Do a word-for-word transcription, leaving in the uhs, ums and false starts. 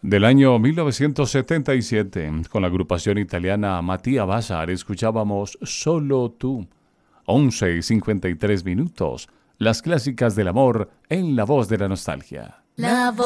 Del año mil novecientos setenta y siete, con la agrupación italiana Mattia Bazar, escuchábamos Solo tú. once y cincuenta y tres minutos, las clásicas del amor en la voz de la nostalgia. La voz